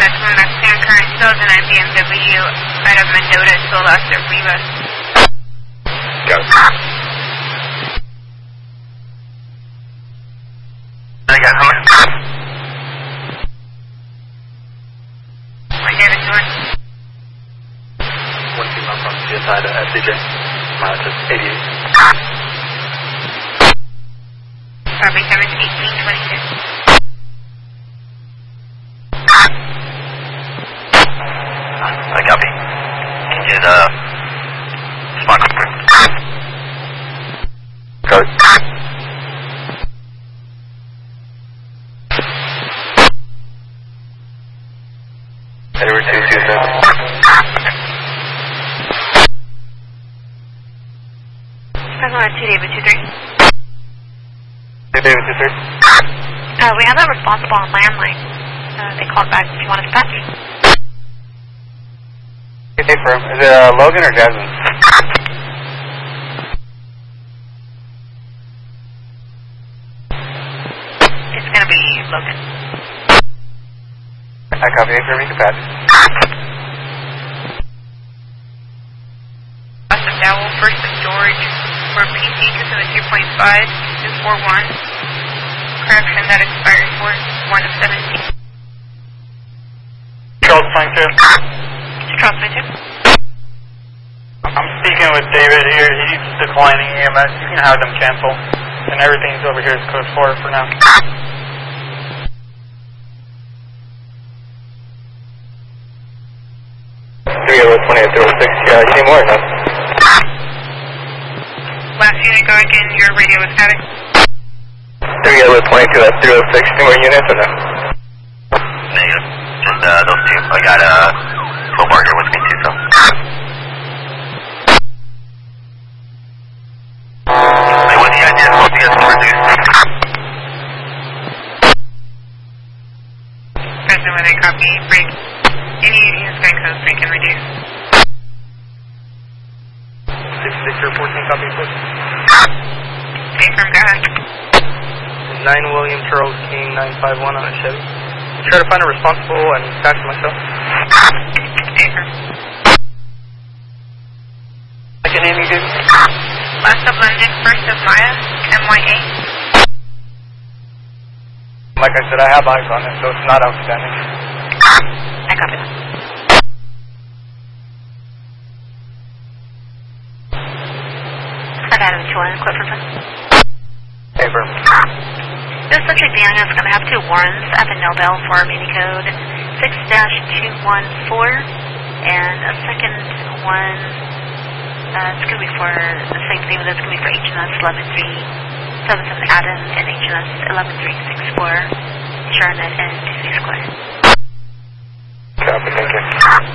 coming back clear current still is an BMW out of Mendota, still lost at Rivas. Go. I got how much? My David North. 1 2 miles on the side of FCJ. Mile to 88. Probably 7 to 18, 22. I copy. Can you smart go. Edward 227. I'm on 2 David 23. 2 David 23. We have a responsible on landline. They called back if you want to dispatch. Hey, firm. Is it Logan or Jasmine? It's going to be Logan. I copy. Hey, firm. You can patch. Awesome. Dowell, first in storage for PC 272.5 241. Correction that expires for 1 of 17. Charles 22. Charles 22. I'm speaking with David here. He's declining EMS. You can have them cancel. And everything's over here is code 4 for now. 308-2806. Yeah, you need more or no? Last unit, go again. Your radio is static. 308-22, that's 306. Any more units or no? Negative. Just those two. I got Phil Barker with me too, so. Hey, what's the idea? What's the guys can reduce? President, when they copy, break. Any units going codes, they can reduce. 66 or 14 copy, please. Okay, firm, go ahead. 9 William Charles King 951 on a Chevy. Try to find a responsible and patch myself. Okay, firm. I can name you, dude. Last of London, first of Maya, MYA. Like I said, I have eyes on it, so it's not outstanding. I copy that. I've added 2 on Clifford. Paper. This subject being is going to have 2 warrants at the Nobel for meeting code 6-214, and a second one, it's going to be for the same thing, but it's going to be for HNS 11377 Adam and HNS 11364 Charlotte and 2 Square. Copy, thank you.